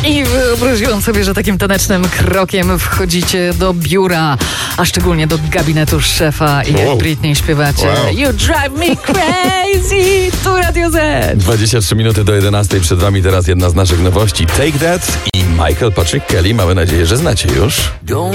I wyobraziłam sobie, że takim tanecznym krokiem wchodzicie do biura, a szczególnie do gabinetu szefa i jak Britney śpiewacie You drive me crazy, tu Radio Z. 23 minuty do 11. Przed wami teraz jedna z naszych nowości. Take That i Michael Patrick Kelly. Mamy nadzieję, że znacie już.